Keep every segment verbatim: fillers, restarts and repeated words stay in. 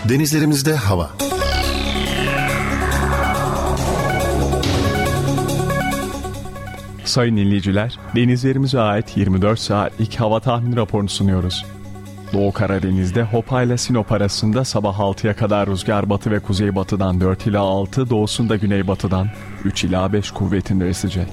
Denizlerimizde hava. Sayın dinleyiciler, denizlerimize ait yirmi dört saatlik hava tahmini raporunu sunuyoruz. Doğu Karadeniz'de Hopa ile Sinop arasında sabah altıya kadar rüzgar batı ve kuzeybatıdan dört ila altı, doğusunda güneybatıdan üç ila beş kuvvetinde esecek.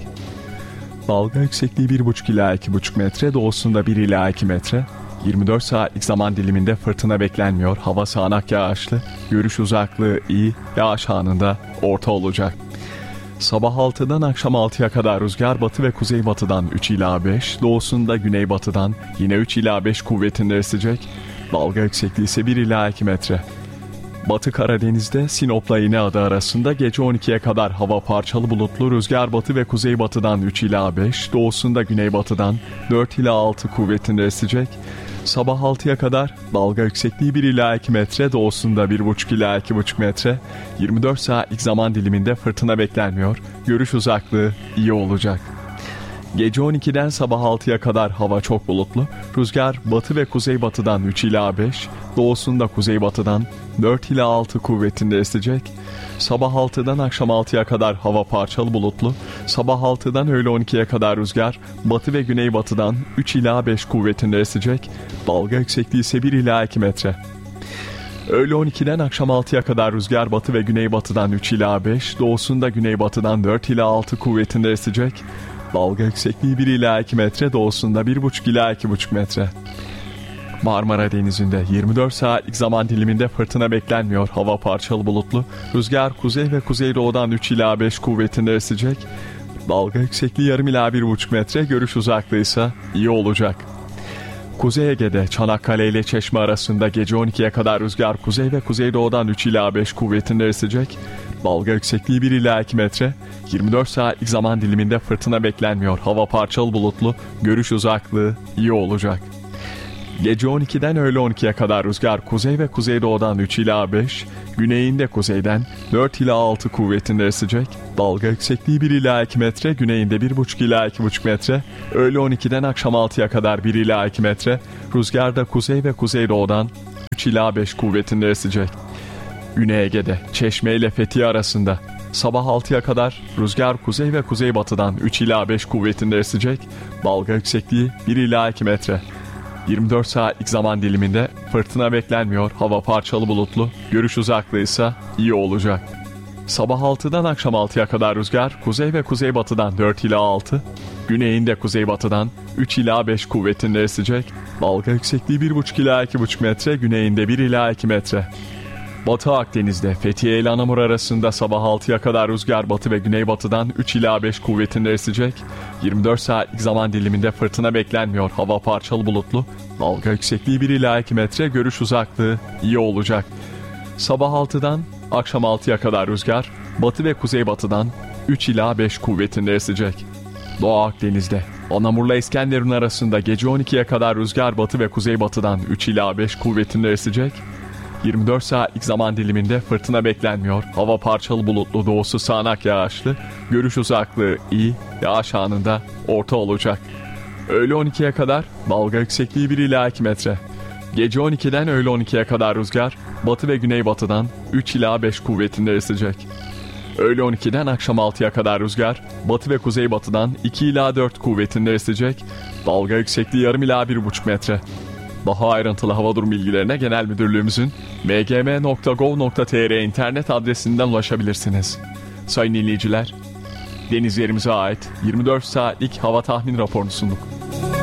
Dalga yüksekliği bir buçuk ila iki buçuk metre, doğusunda bir ila iki metre. yirmi dört saatlik zaman diliminde fırtına beklenmiyor. Hava sağanak yağışlı, görüş uzaklığı iyi, yağış anında orta olacak. Sabah altıdan akşam altıya kadar rüzgar batı ve kuzeybatıdan üç ila beş, doğusunda güneybatıdan yine üç ila beş kuvvetinde esecek. Dalga yüksekliği ise bir ila iki metre. Batı Karadeniz'de Sinop'la İnegöl arasında gece on ikiye kadar hava parçalı bulutlu, rüzgar batı ve kuzeybatıdan üç ila beş, doğusunda güneybatıdan dört ila altı kuvvetinde esecek. Sabah altıya kadar dalga yüksekliği bir ila iki metre, doğusunda bir buçuk ila iki buçuk metre. yirmi dört saatlik zaman diliminde fırtına beklenmiyor. Görüş uzaklığı iyi olacak. Gece on ikiden sabah altıya kadar hava çok bulutlu. Rüzgar batı ve kuzeybatıdan üç ila beş, doğusunda kuzeybatıdan dört ila altı kuvvetinde esecek. Sabah altıdan akşam altıya kadar hava parçalı bulutlu. Sabah altıdan öğle on ikiye kadar rüzgar batı ve güneybatıdan üç ila beş kuvvetinde esecek. Dalga yüksekliği ise bir ila iki metre. Öğle on ikiden akşam altıya kadar rüzgar batı ve güneybatıdan üç ila beş, doğusunda güneybatıdan dört ila altı kuvvetinde esecek. Dalga yüksekliği bir ila iki metre, doğusunda bir buçuk ila iki buçuk metre. Marmara Denizi'nde yirmi dört saatlik zaman diliminde fırtına beklenmiyor. Hava parçalı bulutlu. Rüzgar kuzey ve kuzeydoğudan üç ila beş kuvvetinde esecek. Dalga yüksekliği yarım ila bir buçuk metre, görüş uzaklığı ise iyi olacak. Kuzey Ege'de Çanakkale ile Çeşme arasında gece on ikiye kadar rüzgar kuzey ve kuzeydoğudan üç ila beş kuvvetinde esecek. Dalga yüksekliği bir ila iki metre. yirmi dört saatlik zaman diliminde fırtına beklenmiyor. Hava parçalı bulutlu, görüş uzaklığı iyi olacak. Gece on ikiden öğle on ikiye kadar rüzgar kuzey ve kuzeydoğudan üç ila beş, güneyinde kuzeyden dört ila altı kuvvetinde esecek. Dalga yüksekliği bir ila iki metre, güneyinde bir buçuk ila iki buçuk metre. Öğle on ikiden akşam altıya kadar bir ila iki metre. Rüzgar da kuzey ve kuzeydoğudan üç ila beş kuvvetinde esecek. Güney Ege'de Çeşme ile Fethiye arasında sabah altıya kadar rüzgar kuzey ve kuzeybatıdan üç ila beş kuvvetinde esecek. Dalga yüksekliği bir ila iki metre. yirmi dört saatlik zaman diliminde fırtına beklenmiyor. Hava parçalı bulutlu, görüş uzaklığı ise iyi olacak. Sabah altıdan akşam altıya kadar rüzgar kuzey ve kuzeybatıdan dört ila altı, güneyinde kuzeybatıdan üç ila beş kuvvetinde esecek. Dalga yüksekliği bir buçuk ila iki buçuk metre, güneyinde bir ila iki metre. Batı Akdeniz'de Fethiye ile Anamur arasında sabah altıya kadar rüzgar batı ve güneybatıdan üç ila beş kuvvetinde esecek. yirmi dört saatlik zaman diliminde fırtına beklenmiyor. Hava parçalı bulutlu. Dalga yüksekliği bir ila iki metre, görüş uzaklığı iyi olacak. Sabah altıdan akşam altıya kadar rüzgar batı ve kuzeybatıdan üç ila beş kuvvetinde esecek. Doğu Akdeniz'de Anamur'la İskenderun arasında gece on ikiye kadar rüzgar batı ve kuzeybatıdan üç ila beş kuvvetinde esecek. yirmi dört saatlik zaman diliminde fırtına beklenmiyor. Hava parçalı bulutlu, doğusu sağanak yağışlı. Görüş uzaklığı iyi, yağış anında orta olacak. Öğle on ikiye kadar dalga yüksekliği bir ila iki metre. Gece on ikiden öğle on ikiye kadar rüzgar batı ve güneybatıdan üç ila beş kuvvetinde esecek. Öğle on ikiden akşam altıya kadar rüzgar batı ve kuzeybatıdan iki ila dört kuvvetinde esecek. Dalga yüksekliği yarım ila bir buçuk metre. Daha ayrıntılı hava durum bilgilerine Genel Müdürlüğümüzün m g m nokta gov nokta t r internet adresinden ulaşabilirsiniz. Sayın dinleyiciler, denizlerimize ait yirmi dört saatlik hava tahmin raporunu sunduk.